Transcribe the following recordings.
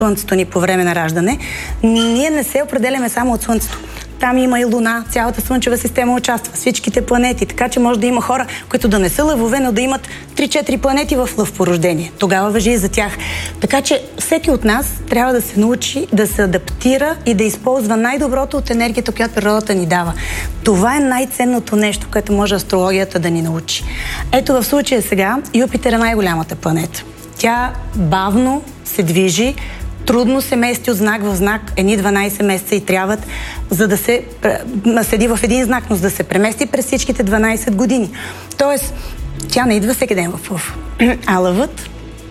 Слънцето ни по време на раждане, ние не се определяме само от Слънцето. Там има и Луна, цялата Слънчева система участва, всичките планети, така че може да има хора, които да не са лъвове, но да имат 3-4 планети в лъв по рождение. Тогава важи и за тях. Така че всеки от нас трябва да се научи да се адаптира и да използва най-доброто от енергията, която природата ни дава. Това е най-ценното нещо, което може астрологията да ни научи. Ето в случая сега Юпитер е най-голямата планета. Тя бавно се движи, трудно се мести от знак в знак, едни 12 месеца и трябват, за да се седи в един знак, но за да се премести през всичките 12 години. Тоест, тя не идва всеки ден в лъв. А лъвът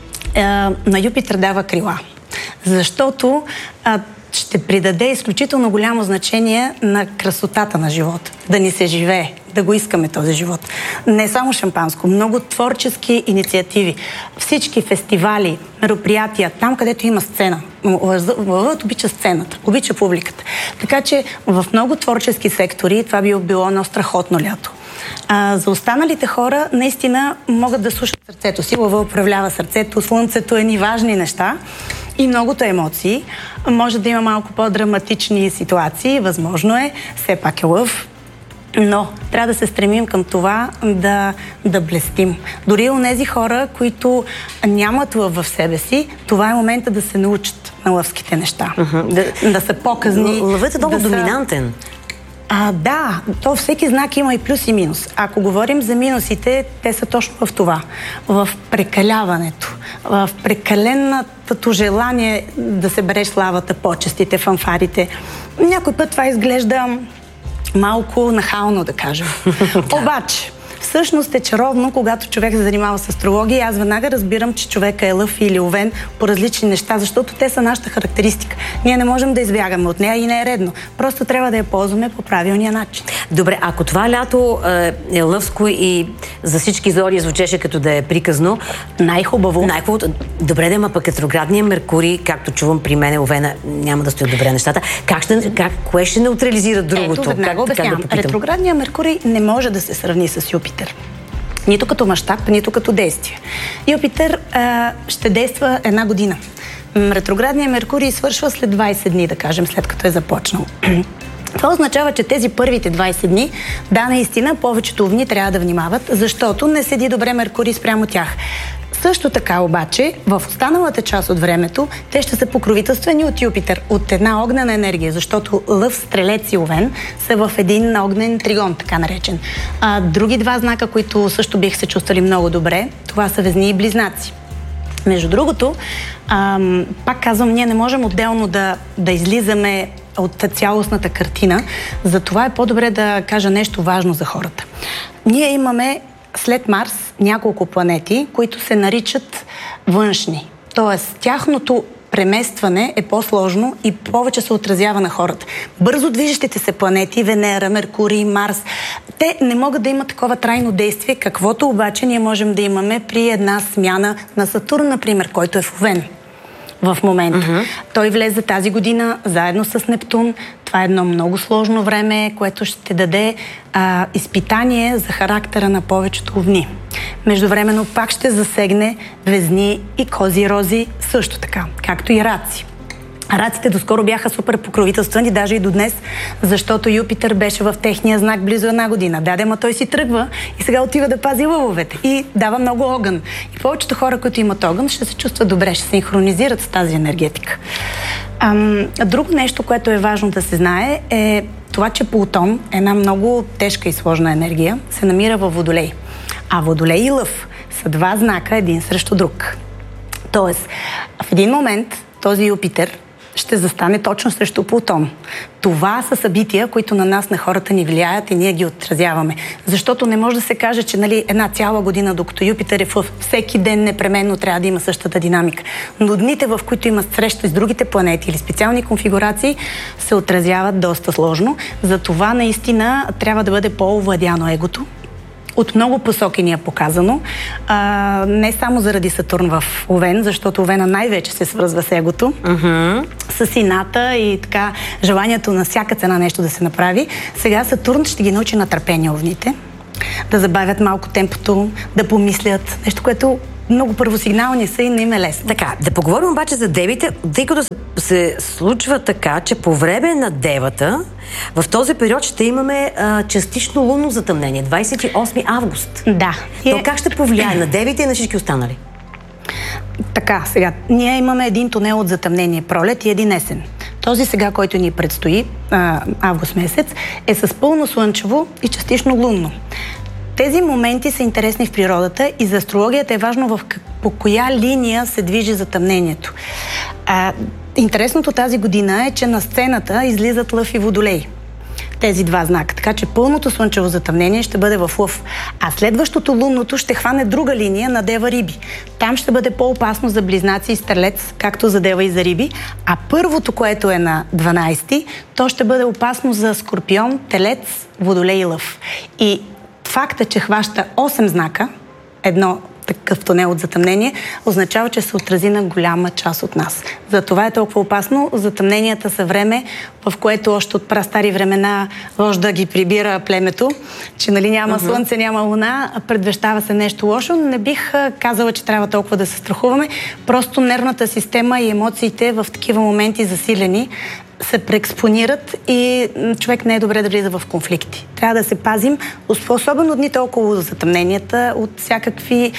на Юпитер дава крила. Защото ще придаде изключително голямо значение на красотата на живота. Да ни се живее, да го искаме този живот. Не само шампанско, много творчески инициативи. Всички фестивали, мероприятия, там където има сцена. Лъвът обича сцената, обича публиката. Така че в много творчески сектори това би било едно страхотно лято. За останалите хора наистина могат да слушат сърцето си. Лъва управлява сърцето, слънцето, едни важни неща и многото емоции. Може да има малко по-драматични ситуации, възможно е, все пак е лъв. Но трябва да се стремим към това да блестим. Дори у тези хора, които нямат лъв в себе си, това е момента да се научат на лъвските неща. Да са показни. Лъвът е много доминантен. Да, то всеки знак има и плюс и минус. Ако говорим за минусите, те са точно в това. В прекаляването, в прекаленото желание да се береш славата, почестите, фанфарите. Някой път това изглежда малко нахално, да кажем. Обаче, всъщност е чаровно, когато човек се занимава с астрология. Аз веднага разбирам, че човека е лъв или овен по различни неща, защото те са нашата характеристика. Ние не можем да избягаме от нея и не е редно. Просто трябва да я ползваме по правилния начин. Добре, ако това лято е лъвско и за всички зори звучеше като да е приказно, най-хубаво. Добре, да има пък ретроградния Меркурий, както чувам при мен, овена, няма да стоят добре нещата. Кое ще неутрализира другото? Ето, веднага обяснявам. Ретроградния Меркурий не може да се сравни с Юпитер. Нито като мащаб, нито като действие. Юпитер ще действа една година. Ретроградният Меркурий свършва след 20 дни, да кажем, след като е започнал. Това означава, че тези първите 20 дни, да, наистина, повечето овни трябва да внимават, защото не седи добре Меркурий спрямо тях. Също така обаче, в останалата част от времето, те ще са покровителствени от Юпитер, от една огнена енергия, защото лъв, стрелец и овен са в един огнен тригон, така наречен. Други два знака, които също бих се чувствали много добре, това са Везни и Близнаци. Между другото, пак казвам, ние не можем отделно да излизаме от цялостната картина, затова е по-добре да кажа нещо важно за хората. Ние имаме след Марс няколко планети, които се наричат външни. Тоест, тяхното преместване е по-сложно и повече се отразява на хората. Бързо движещите се планети, Венера, Меркурий, Марс, те не могат да имат такова трайно действие, каквото обаче ние можем да имаме при една смяна на Сатурн, например, който е в Овен в момента. Той влезе тази година заедно с Нептун. Това е едно много сложно време, което ще даде изпитание за характера на повечето овни. Междувременно пак ще засегне Везни и Кози-Рози също така, както и Раци. Раците доскоро бяха супер покровителствани, даже и до днес, защото Юпитер беше в техния знак близо една година. Ма той си тръгва и сега отива да пази лъвовете и дава много огън. И повечето хора, които имат огън, ще се чувстват добре, ще се синхронизират с тази енергетика. Друго нещо, което е важно да се знае, е това, че Плутон, една много тежка и сложна енергия, се намира във Водолей. А Водолей и Лъв са два знака един срещу друг. Тоест, в един момент този Юпитер ще застане точно срещу Плутон. Това са събития, които на нас, на хората ни влияят и ние ги отразяваме. Защото не може да се каже, че една цяла година, докато Юпитер е всеки ден непременно трябва да има същата динамика. Но дните, в които има среща с другите планети или специални конфигурации, се отразяват доста сложно. Затова наистина трябва да бъде по-овладяно егото. От много посоки ни е показано. Не само заради Сатурн в Овен, защото Овена най-вече се свързва с егото, с ината и така желанието на всяка цена нещо да се направи. Сега Сатурн ще ги научи на търпение овните, да забавят малко темпото, да помислят. Нещо, което много първосигнални са и не им е лесно. Така, да поговорим обаче за девите, тъй като се случва така, че по време на девата, в този период ще имаме частично лунно затъмнение, 28 август. Да. То как ще повлияе на девите и на всички останали? Така, сега, ние имаме един тунел от затъмнение пролет и един есен. Този сега, който ни предстои, август месец, е с пълно слънчево и частично лунно. Тези моменти са интересни в природата и за астрологията е важно по коя линия се движи затъмнението. Интересното тази година е, че на сцената излизат Лъв и Водолей. Тези два знака. Така че пълното слънчево затъмнение ще бъде в Лъв. А следващото лунното ще хване друга линия на Дева Риби. Там ще бъде по-опасно за Близнаци и Стрелец, както за Дева и за Риби. А първото, което е на 12-ти, то ще бъде опасно за Скорпион, Телец, Водолей и Лъв. И факта, че хваща 8 знака, едно такъв тунел от затъмнение, означава, че се отрази на голяма част от нас. Затова е толкова опасно. Затъмненията са време, в което още от прастари времена вожда ги прибира племето, че нали няма слънце, няма луна, предвещава се нещо лошо. Не бих казала, че трябва толкова да се страхуваме. Просто нервната система и емоциите в такива моменти засилени се преекспонират и човек не е добре да влиза в конфликти. Трябва да се пазим, особено дните около затъмненията, от всякакви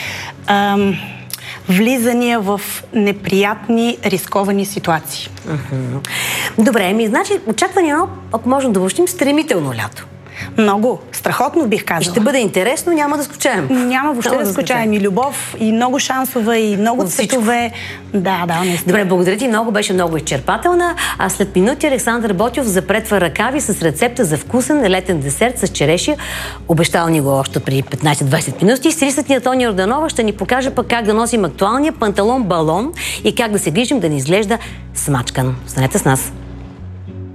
влизания в неприятни, рисковани ситуации. Добре, значи очаква ни едно, ако можем да обобщим, стремително лято. Много. Страхотно бих казала. И ще бъде интересно, няма да скучаем. Няма въобще да скучаем. И любов, и много шансове, и много цветове. Да, наистина. Добре, благодаря ти много, беше много изчерпателна. А след минути Александър Ботйов запретва ръкави с рецепта за вкусен летен десерт с черешия. Обещал ни го още преди 15-20 минути. Стилистът ни Антония Йорданова ще ни покаже пък как да носим актуалния панталон балон и как да се грижим да ни изглежда смачкан. Останете с нас.